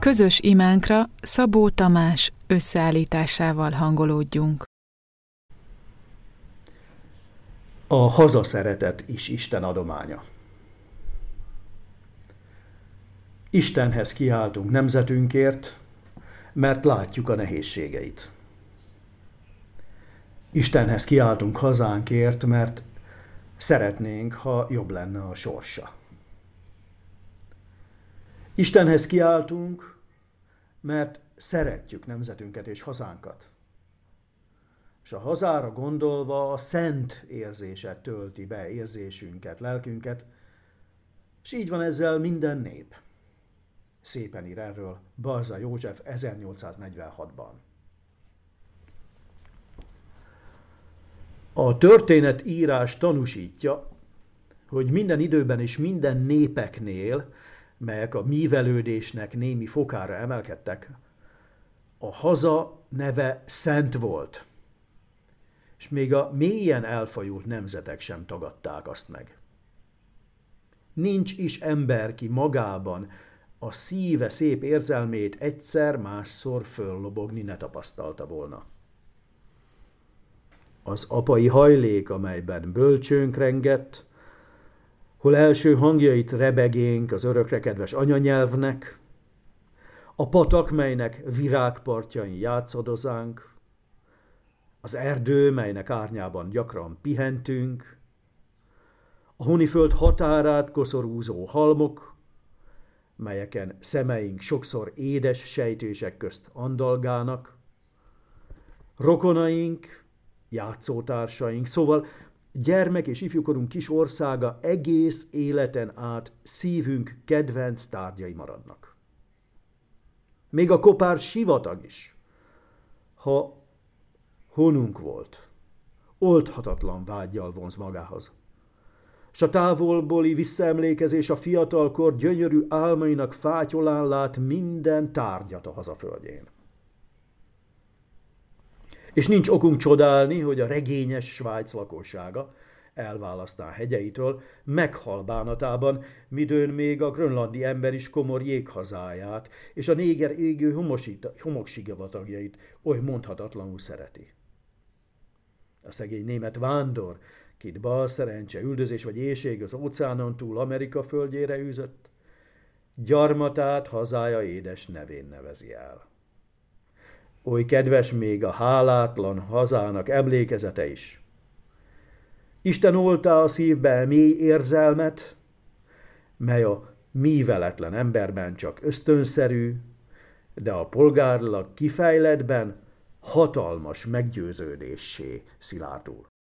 Közös imánkra Szabó Tamás összeállításával hangolódjunk. A hazaszeretet is Isten adománya. Istenhez kiáltunk nemzetünkért, mert látjuk a nehézségeit. Istenhez kiáltunk hazánkért, mert szeretnénk, ha jobb lenne a sorsa. Istenhez kiáltunk, mert szeretjük nemzetünket és hazánkat. És a hazára gondolva a szent érzése tölti be érzésünket, lelkünket, és így van ezzel minden nép. Szépen ír erről Balza József 1846-ban. A történetírás tanúsítja, hogy minden időben és minden népeknél, melyek a mívelődésnek némi fokára emelkedtek, a haza neve szent volt, és még a mélyen elfajult nemzetek sem tagadták azt meg. Nincs is ember, ki magában a szíve szép érzelmét egyszer-másszor föllobogni ne tapasztalta volna. Az apai hajlék, amelyben bölcsőnk rengett, hol első hangjait rebegénk az örökre kedves anyanyelvnek, a patak, melynek virágpartjain játszadozánk, az erdő, melynek árnyában gyakran pihentünk, a honiföld határát koszorúzó halmok, melyeken szemeink sokszor édes sejtések közt andalgálnak, rokonaink, játszótársaink, szóval gyermek és ifjúkorunk kis országa egész életen át szívünk kedvenc tárgyai maradnak. Még a kopár sivatag is, ha honunk volt, oldhatatlan vággyal vonz magához. S a távolbóli visszaemlékezés a fiatalkor gyönyörű álmainak fátyolán lát minden tárgyat a hazaföldjén. És nincs okunk csodálni, hogy a regényes Svájc lakossága elválasztá hegyeitől, meghal bánatában, midőn még a grönlandi ember is komor jéghazáját, és a néger égő homoksivatagait oly mondhatatlanul szereti. A szegény német vándor, kit bal szerencse, üldözés vagy éhség az óceánon túl Amerika földjére űzött, gyarmatát hazája édes nevén nevezi el. Oly kedves még a hálátlan hazának emlékezete is. Isten oltá a szívbe mély érzelmet, mely a míveletlen emberben csak ösztönszerű, de a polgárlag kifejlettben hatalmas meggyőződéssé szilárdul.